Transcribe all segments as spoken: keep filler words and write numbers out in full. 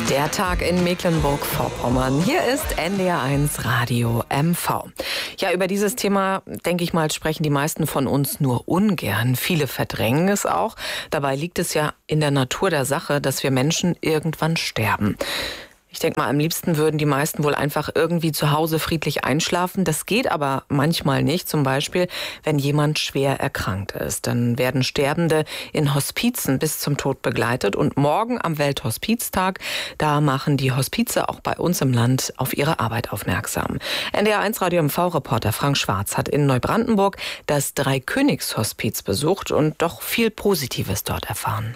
Der Tag in Mecklenburg-Vorpommern. Hier ist N D R eins Radio M V. Ja, über dieses Thema, denke ich mal, sprechen die meisten von uns nur ungern. Viele verdrängen es auch. Dabei liegt es ja in der Natur der Sache, dass wir Menschen irgendwann sterben. Ich denke mal, am liebsten würden die meisten wohl einfach irgendwie zu Hause friedlich einschlafen. Das geht aber manchmal nicht. Zum Beispiel, wenn jemand schwer erkrankt ist. Dann werden Sterbende in Hospizen bis zum Tod begleitet. Und morgen am Welthospiztag, da machen die Hospize auch bei uns im Land auf ihre Arbeit aufmerksam. N D R eins Radio M V-Reporter Frank Schwarz hat in Neubrandenburg das Dreikönigs-Hospiz besucht und doch viel Positives dort erfahren.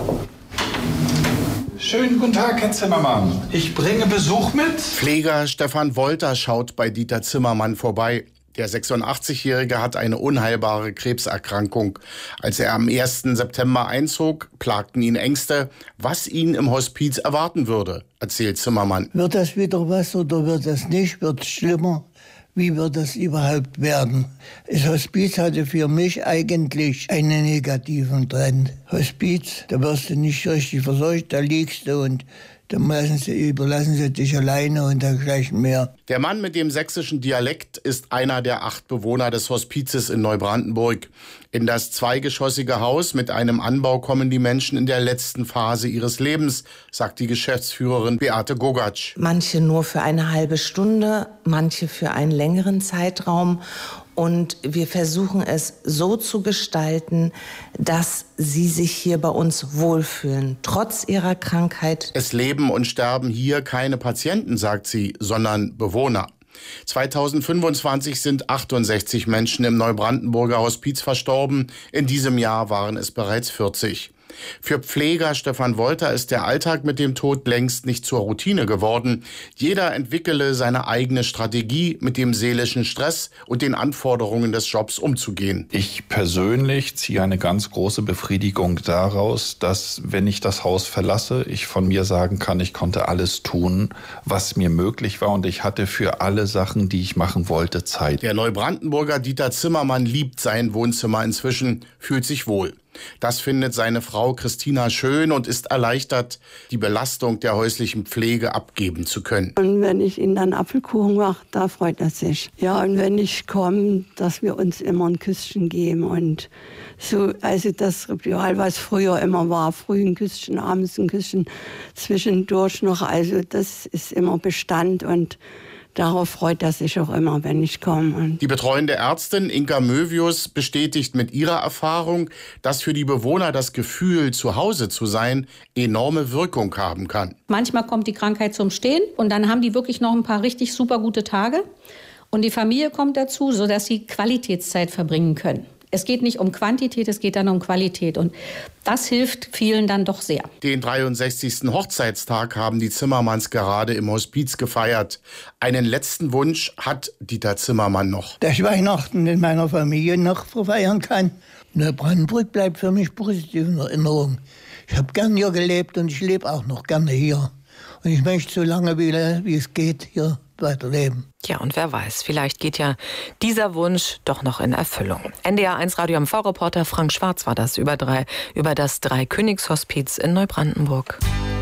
Schönen guten Tag, Herr Zimmermann. Ich bringe Besuch mit. Pfleger Stefan Wolter schaut bei Dieter Zimmermann vorbei. Der sechsundachtzigjährige hat eine unheilbare Krebserkrankung. Als er am ersten September einzog, plagten ihn Ängste, was ihn im Hospiz erwarten würde, erzählt Zimmermann. Wird das wieder was oder wird das nicht? Wird es schlimmer? Wie wird das überhaupt werden? Das Hospiz hatte für mich eigentlich einen negativen Trend. Hospiz, da wirst du nicht richtig versorgt, da liegst du und dann lassen sie, überlassen sie dich alleine und dergleichen mehr. Der Mann mit dem sächsischen Dialekt ist einer der acht Bewohner des Hospizes in Neubrandenburg. In das zweigeschossige Haus mit einem Anbau kommen die Menschen in der letzten Phase ihres Lebens, sagt die Geschäftsführerin Beate Gogatsch. Manche nur für eine halbe Stunde, manche für einen längeren Zeitraum. Und wir versuchen es so zu gestalten, dass sie sich hier bei uns wohlfühlen, trotz ihrer Krankheit. Es leben und sterben hier keine Patienten, sagt sie, sondern Bewohner. zweitausendfünfundzwanzig sind achtundsechzig Menschen im Neubrandenburger Hospiz verstorben. In diesem Jahr waren es bereits vierzig. Für Pfleger Stefan Wolter ist der Alltag mit dem Tod längst nicht zur Routine geworden. Jeder entwickele seine eigene Strategie, mit dem seelischen Stress und den Anforderungen des Jobs umzugehen. Ich persönlich ziehe eine ganz große Befriedigung daraus, dass, wenn ich das Haus verlasse, ich von mir sagen kann, ich konnte alles tun, was mir möglich war, und ich hatte für alle Sachen, die ich machen wollte, Zeit. Der Neubrandenburger Dieter Zimmermann liebt sein Wohnzimmer inzwischen, fühlt sich wohl. Das findet seine Frau Christina schön und ist erleichtert, die Belastung der häuslichen Pflege abgeben zu können. Und wenn ich ihnen dann Apfelkuchen mache, da freut er sich. Ja, und wenn ich komme, dass wir uns immer ein Küsschen geben und so, also das Ritual, was früher immer war, früh ein Küsschen, abends ein Küsschen, zwischendurch noch, also das ist immer Bestand und darauf freut er sich auch immer, wenn ich komme. Die betreuende Ärztin Inka Mövius bestätigt mit ihrer Erfahrung, dass für die Bewohner das Gefühl, zu Hause zu sein, enorme Wirkung haben kann. Manchmal kommt die Krankheit zum Stehen und dann haben die wirklich noch ein paar richtig super gute Tage. Und die Familie kommt dazu, sodass sie Qualitätszeit verbringen können. Es geht nicht um Quantität, es geht dann um Qualität. Und das hilft vielen dann doch sehr. Den dreiundsechzigsten Hochzeitstag haben die Zimmermanns gerade im Hospiz gefeiert. Einen letzten Wunsch hat Dieter Zimmermann noch. Dass ich Weihnachten mit meiner Familie noch feiern kann. Neubrandenburg bleibt für mich positiv in Erinnerung. Ich habe gern hier gelebt und ich lebe auch noch gerne hier. Und ich möchte so lange, wie, wie es geht, hier weiterleben. Ja, und wer weiß, vielleicht geht ja dieser Wunsch doch noch in Erfüllung. N D R eins Radio M V-Reporter Frank Schwarz war das über, drei, über das Dreikönigs-Hospiz in Neubrandenburg.